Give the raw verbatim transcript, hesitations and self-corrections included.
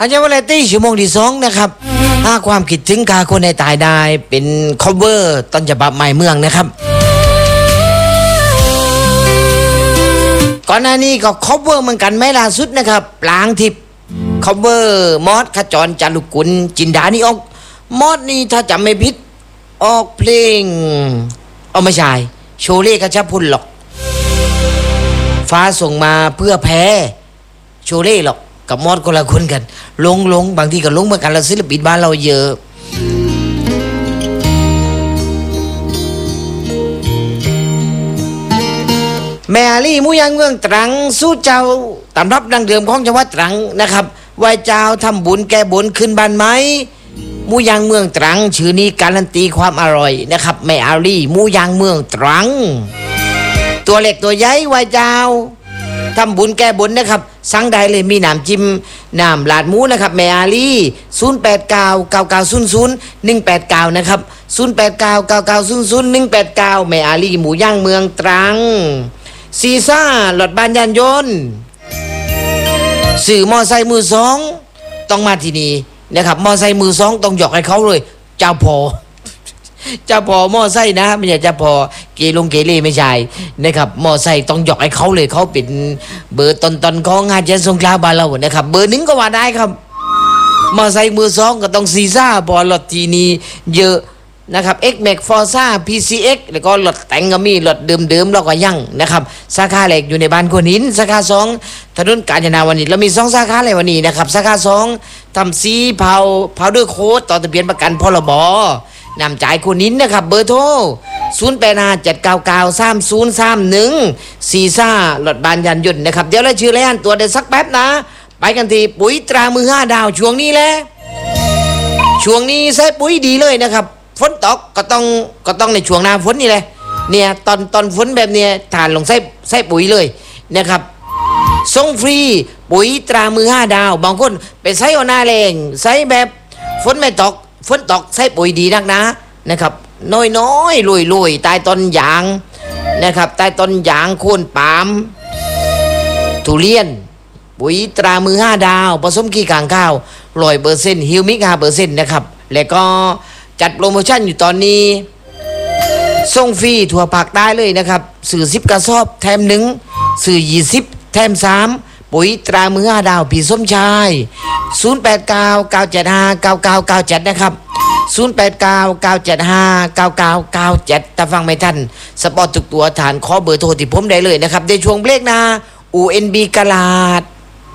อาจารย์วาเลตี้ชั่วโมงที่สองนะครับถ้าความคิดถึงกาคนในตายได้เป็น cover ต้นฉบับใหม่เมืองนะครับก่อนหน้านี้ก็ cover เหมือนกันไม่ล่าสุดนะครับปลางทิพย์ cover มอสขจรจารุกุลจินดานี่ออกมอสนี่ถ้าจำไม่ผิดออกเพลงเอาไม่ใช่โชเล่กระชับพุนหรอกฟ้าส่งมาเพื่อแพ้โชเล่หรอกกับมอดคนละคนกันลงลงบางทีก็ลงเหมือนกันเราศิลปินบ้านเราเยอะแม่อาลี่มูยังเมืองตรังสู้เจ้าตำรับดังเดิมของจังหวัดตรังนะครับไหว้เจ้าทำบุญแก้บนขึ้นบ้านไม้มูยางเมืองตรังชื่อนี้การันตีความอร่อยนะครับแม่อาลี่มูยางเมืองตรังตัวเล็กตัวใหญ่ไหว้เจ้าทำบุญแก้บนนะครับสั่งได้เลยมีน้ำจิ้มน้ำลาดหมูนะครับแม่อาลี่ศูนย์ แปด เก้า เก้า เก้า ศูนย์ ศูนย์ หนึ่ง แปด เก้านะครับศูนย์ แปด เก้า เก้า เก้า ศูนย์ ศูนย์ หนึ่ง แปด เก้าแม่อาลี่หมูย่างเมืองตรังซีซ่าหลอดบานยานยนต์สื่อมอไซค์มือสองต้องมาที่นี่นะครับมอไซค์มือสองต้องหยอกให้เขาเลยเจ้าพอเจ้าพอมอไซค์นะไม่ใช่เจ้าพอเกลงเกเรไม่ใช่นะครับมอไซค์ต้องหยอกให้เขาเลยเขาเป็นเบอร์ตอนๆของงานเจนสงขลาบ้านเรานะครับเบอร์หนึ่งก็ว่าได้ครับมอไซค์มือสองก็ต้องซีซ่าบอลรถทีนี้เยอะนะครับ X Max Forza พี ซี เอ็กซ์ แล้วก็รถแต่งก็มีรถเดิมๆแล้วก็ยั่งนะครับสาขาแรกอยู่ในบ้านคนหินสาขาสองถนนกาญจนาวันนี้เรามีสองสาขาเลยวันนี้นะครับสาขาสองทำซีเผาเผาด้วยโค้ดต่อทะเบียนประกันพรบนำจ่ายคนหินนะครับเบอร์โทรศูนย์ แปด ห้า เจ็ด เก้า เก้า สาม ศูนย์ สาม หนึ่งซีซ่ารถบานยานยนต์นะครับเดี๋ยวเราชื่อแล้วอันตัวเดี๋ยวสักแป๊บนะไปกันทีปุ๋ยตรามือห้าดาวช่วงนี้แหละช่วงนี้ใช้ปุ๋ยดีเลยนะครับฝนตกก็ต้องก็ต้องในช่วงหน้าฝนนี่แหละเนี่ยตอนตอนฝนแบบเนี้ยทานลงใส่ใส่ปุ๋ยเลยนะครับส่งฟรีปุ๋ยตรามือห้าดาวบางคนไปใส่เอาหน้าแรงใส่แบบฝนไม่ตกฝนตกใส่ปุ๋ยดีนักนะนะครับน้อยน้อยลุยลุยใต้ต้นยางนะครับใต้ต้นยางโค่นปาล์มทุเรียนปุ๋ยตรามือห้าดาวผสมขี้กางข้าวร้อยเปอร์เซ็นต์ฮิวมิกห้าเปอร์เซ็นต์นะครับแล้วก็จัดโปรโมชั่นอยู่ตอนนี้ส่งฟรีทั่วภาคใต้เลยนะครับสื่อสิบกระสอบแถมหนึ่งสื่อยี่สิบแถมสามปุ๋ยตรามือห้าดาวพี่สมชายศูนย์ แปด เก้า เก้า เจ็ด ห้า เก้า เก้า เก้า เจ็ดนะครับศูนย์ แปด เก้า เก้า เจ็ด ห้า เก้า เก้า เก้า เจ็ดถ้าฟังไม่ทันสปอร์ตทุกตัวฐานขอเบอร์โทรที่ผมได้เลยนะครับในช่วงเบรกนะ อู เอ็น บี กลาด